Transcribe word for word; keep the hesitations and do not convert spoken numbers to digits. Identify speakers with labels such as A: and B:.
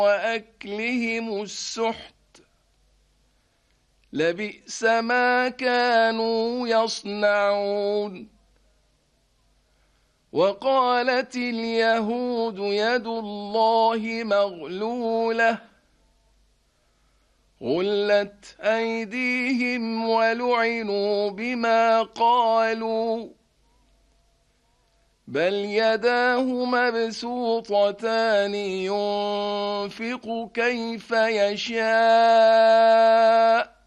A: وأكلهم السحت لبئس ما كانوا يصنعون. وقالت اليهود يد الله مغلولة غلت أيديهم ولعنوا بما قالوا بل يداه مبسوطتان ينفق كيف يشاء